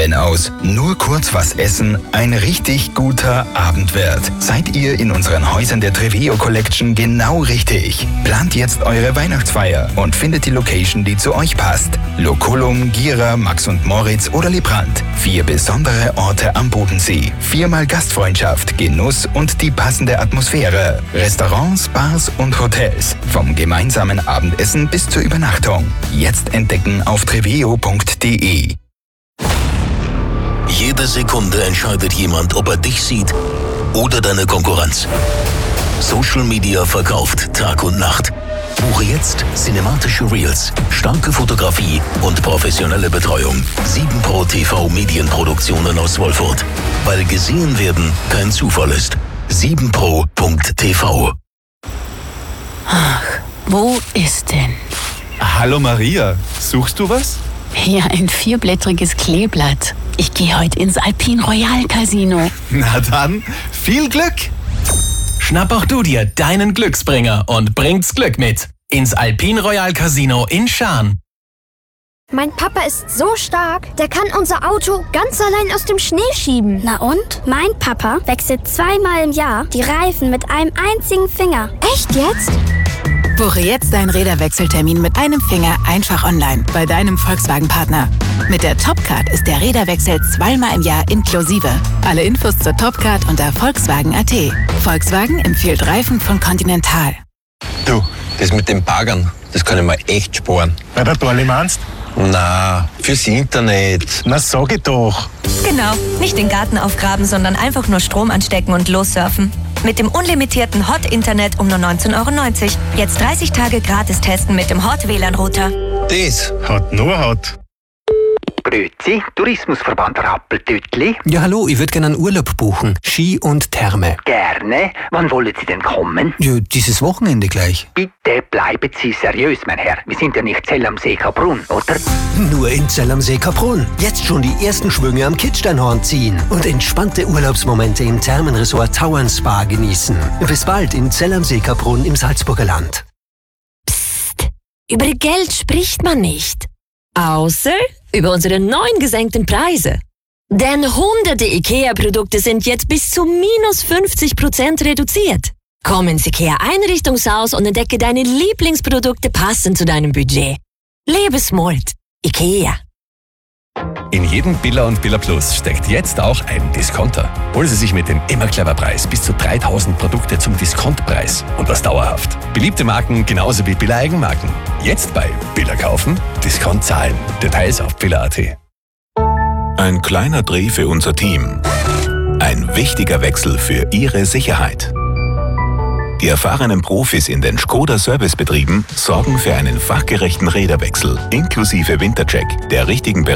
wenn aus nur kurz was essen ein richtig guter Abend wird, seid ihr in unseren Häusern der Triveo Collection genau richtig. Plant jetzt eure Weihnachtsfeier und findet die Location, die zu euch passt. Loculum, Gira, Max und Moritz oder Librand. 4 besondere Orte am Bodensee. 4-mal Gastfreundschaft, Genuss und die passende Atmosphäre. Restaurants, Bars und Hotels. Vom gemeinsamen Abendessen bis zur Übernachtung. Jetzt entdecken auf triveo.de. Jede Sekunde entscheidet jemand, ob er dich sieht oder deine Konkurrenz. Social Media verkauft Tag und Nacht. Buche jetzt cinematische Reels, starke Fotografie und professionelle Betreuung. 7Pro TV Medienproduktionen aus Wolfurt. Weil gesehen werden kein Zufall ist. 7pro.tv. Ach, wo ist denn? Hallo Maria, suchst du was? Ja, ein 4-blättriges Kleeblatt. Ich gehe heute ins Alpine Royal Casino. Na dann, viel Glück! Schnapp auch du dir deinen Glücksbringer und bringt's Glück mit ins Alpine Royal Casino in Schaan. Mein Papa ist so stark, der kann unser Auto ganz allein aus dem Schnee schieben. Na und? Mein Papa wechselt 2-mal im Jahr die Reifen mit einem einzigen Finger. Echt jetzt? Buche jetzt deinen Räderwechseltermin mit einem Finger einfach online bei deinem Volkswagen-Partner. Mit der Topcard ist der Räderwechsel 2-mal im Jahr inklusive. Alle Infos zur Topcard unter Volkswagen.at. Volkswagen empfiehlt Reifen von Continental. Du, das mit den Baggern, das kann ich mir echt sparen. Bei der Dorli meinst? Na, fürs Internet. Na, sag ich doch. Genau, nicht den Garten aufgraben, sondern einfach nur Strom anstecken und lossurfen. Mit dem unlimitierten Hot-Internet um nur 19,90 €. Jetzt 30 Tage gratis testen mit dem Hot-WLAN-Router. Das hat nur Hot. Grüezi, Tourismusverband Rappeltütli. Ja, hallo, ich würde gerne einen Urlaub buchen. Ski und Therme. Gerne. Wann wollen Sie denn kommen? Ja, dieses Wochenende gleich. Bitte bleiben Sie seriös, mein Herr. Wir sind ja nicht Zell am See Kaprun, oder? Nur in Zell am See Kaprun. Jetzt schon die ersten Schwünge am Kitzsteinhorn ziehen und entspannte Urlaubsmomente im Thermenresort Tauern Spa genießen. Bis bald in Zell am See Kaprun im Salzburger Land. Psst, über Geld spricht man nicht. Außer über unsere neuen gesenkten Preise. Denn hunderte IKEA-Produkte sind jetzt bis zu minus 50% reduziert. Komm ins IKEA-Einrichtungshaus und entdecke deine Lieblingsprodukte passend zu deinem Budget. Lebe smart. IKEA. In jedem Billa und Billa Plus steckt jetzt auch ein Discounter. Holen Sie sich mit dem immer clever Preis bis zu 3000 Produkte zum Diskontpreis und das dauerhaft. Beliebte Marken genauso wie Billa Eigenmarken. Jetzt bei Billa kaufen, Discount zahlen. Details auf billa.at. Ein kleiner Dreh für unser Team. Ein wichtiger Wechsel für Ihre Sicherheit. Die erfahrenen Profis in den Škoda-Servicebetrieben sorgen für einen fachgerechten Räderwechsel inklusive Wintercheck der richtigen